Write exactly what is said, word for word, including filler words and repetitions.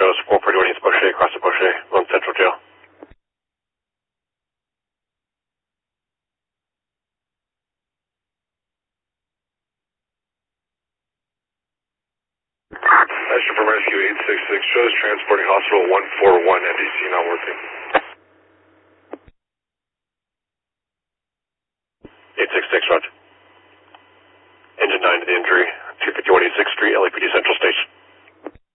shows four forty-one East Boucher, across the Boucher, on Central Jail. Extra from Rescue eight six six, shows transporting hospital one four one, N B C not working. eight six six, roger.